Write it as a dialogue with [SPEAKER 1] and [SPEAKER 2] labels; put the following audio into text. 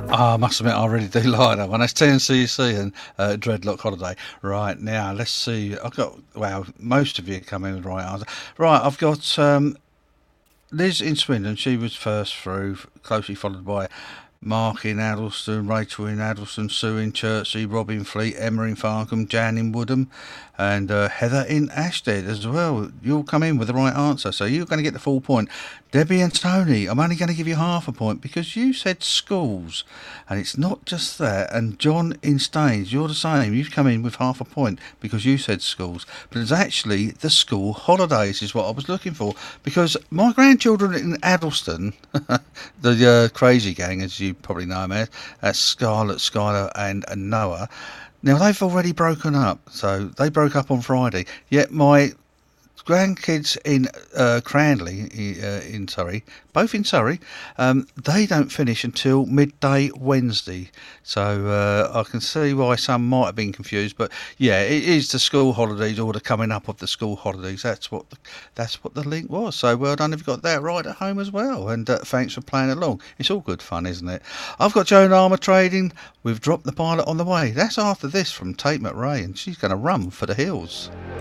[SPEAKER 1] I must admit, I really do like that one. That's TNCC and Dreadlock Holiday. Right, now, let's see. I've got, well, most of you come in with the right answer. Right, I've got Liz in Swindon. She was first through, closely followed by Mark in Addleston, Rachel in Addleston, Sue in Chertsey, Rob in Fleet, Emma in Farnham, Jan in Woodham, and Heather in Ashstead as well. You'll come in with the right answer, so you're going to get the full point. Debbie and Tony, I'm only going to give you half a point because you said schools, and it's not just that. And John in Staines, you're the same. You've come in with half a point because you said schools, but it's actually the school holidays is what I was looking for, because my grandchildren in Addleston, the Crazy Gang, as you probably know them as Scarlett, Skylar, and Noah. Now they've already broken up, so they broke up on Friday. Yet my grandkids in Cranley, in Surrey, both in Surrey, they don't finish until midday Wednesday. So I can see why some might have been confused, but yeah, it is the school holidays or the coming up of the school holidays. That's what the link was. So well done if you got that right at home as well. And thanks for playing along. It's all good fun, isn't it? I've got Joan Armour trading. We've dropped the pilot on the way. That's after this from Tate McRae, and she's going to run for the hills.